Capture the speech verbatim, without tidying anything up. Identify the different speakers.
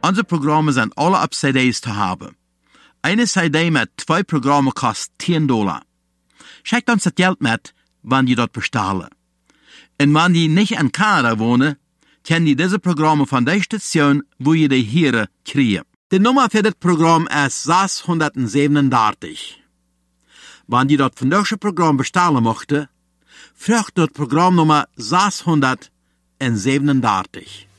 Speaker 1: Unsere Programme sind alle auf C Ds zu haben. Eine C D mit zwei Programmen kostet zehn Dollar. Schickt uns das Geld mit, wenn die dort bestellen. Und wenn die nicht in Kanada wohnen, können die diese Programme von der Station, wo ihr die hier kriegen. Die Nummer für das Programm ist sechshundertsiebenunddreißig. Wenn die dort von diesem Programm bestellen möchten, fragt dort Programmnummer sechshundertsiebenunddreißig.